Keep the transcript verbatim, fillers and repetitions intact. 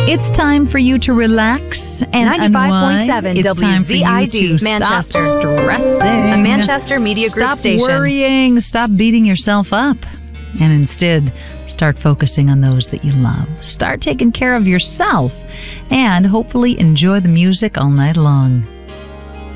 It's time for you to relax and ninety-five point seven unwind. It's time for you W Z I D, to Manchester. Stop stressing. A Manchester Media Group Stop station. worrying. Stop beating yourself up. And instead, start focusing on those that you love. Start taking care of yourself. And hopefully enjoy the music all night long.